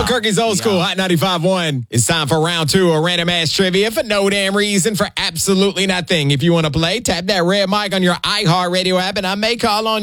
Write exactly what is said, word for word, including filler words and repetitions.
Albuquerque's Old School Hot ninety-five point one. It's time for round two of Random Ass Trivia for no damn reason, for absolutely nothing. If you want to play, tap that red mic on your iHeartRadio app, and I may call on